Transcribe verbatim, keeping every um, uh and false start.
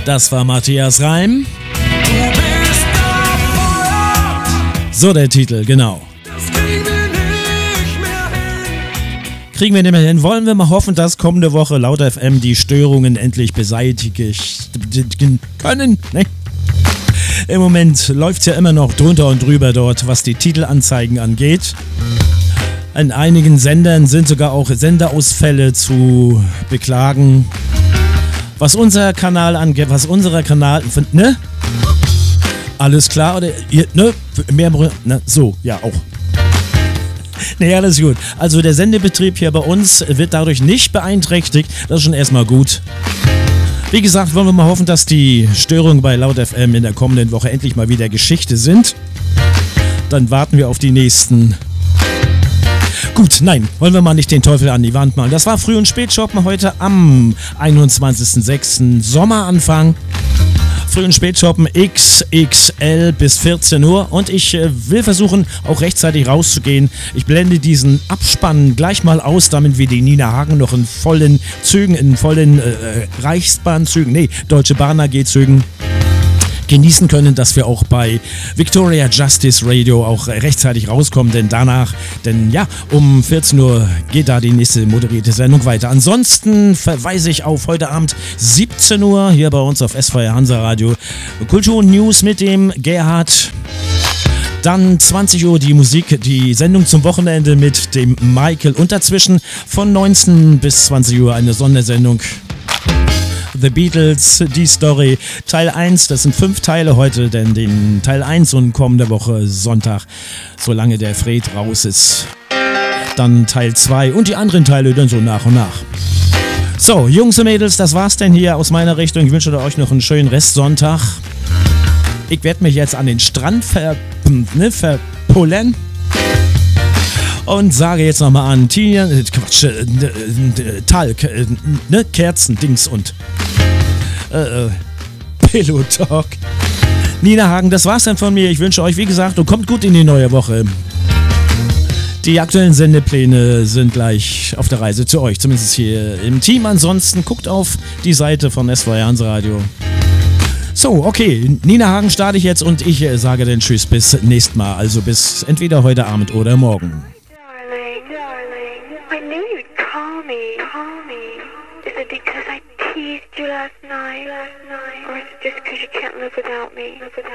Das war Matthias Reim. So der Titel, genau. Kriegen wir nicht mehr hin. Wollen wir mal hoffen, dass kommende Woche laut F M die Störungen endlich beseitigen können. Ne? Im Moment läuft es ja immer noch drunter und drüber dort, was die Titelanzeigen angeht. An einigen Sendern sind sogar auch Senderausfälle zu beklagen. Was unser Kanal angeht, was unserer Kanal, ne? Alles klar, oder, ihr, ne? Mehr, ne? So, ja, auch. Ne, alles gut. Also der Sendebetrieb hier bei uns wird dadurch nicht beeinträchtigt. Das ist schon erstmal gut. Wie gesagt, wollen wir mal hoffen, dass die Störungen bei Laut F M in der kommenden Woche endlich mal wieder Geschichte sind. Dann warten wir auf die nächsten. Gut, nein, wollen wir mal nicht den Teufel an die Wand malen. Das war Früh- und Spätshoppen heute am einundzwanzigsten sechsten Sommeranfang. Früh- und Spätshoppen X X L bis vierzehn Uhr und ich äh, will versuchen, auch rechtzeitig rauszugehen. Ich blende diesen Abspann gleich mal aus, damit wir die Nina Hagen noch in vollen Zügen, in vollen äh, Reichsbahnzügen, nee, Deutsche Bahn A G-Zügen genießen können, dass wir auch bei Victoria Justice Radio auch rechtzeitig rauskommen, denn danach, denn ja, um vierzehn Uhr geht da die nächste moderierte Sendung weiter. Ansonsten verweise ich auf heute Abend siebzehn Uhr hier bei uns auf S V R Hansa Radio Kultur News mit dem Gerhard. Dann zwanzig Uhr die Musik, die Sendung zum Wochenende mit dem Michael und dazwischen von neunzehn bis zwanzig Uhr eine Sondersendung. The Beatles, die Story, Teil eins, das sind fünf Teile heute, denn den Teil eins und kommende Woche Sonntag, solange der Fred raus ist. Dann Teil zwei und die anderen Teile dann so nach und nach. So, Jungs und Mädels, das war's denn hier aus meiner Richtung. Ich wünsche euch noch einen schönen Restsonntag. Ich werde mich jetzt an den Strand ver, ne, verpullen. Und sage jetzt nochmal an Tina, äh, Quatsch, äh, äh, Talk, äh, ne, Kerzen, Dings und äh, äh, Pillow Talk. Nina Hagen, das war's dann von mir. Ich wünsche euch, wie gesagt, und kommt gut in die neue Woche. Die aktuellen Sendepläne sind gleich auf der Reise zu euch, zumindest hier im Team. Ansonsten guckt auf die Seite von S V R Hansa Radio. So, okay, Nina Hagen starte ich jetzt und ich äh, sage dann Tschüss bis nächstes Mal. Also bis entweder heute Abend oder morgen. I knew you'd call me. Call me. Is it because I teased you last night? Last night? Or is it just because you can't live without me? Live without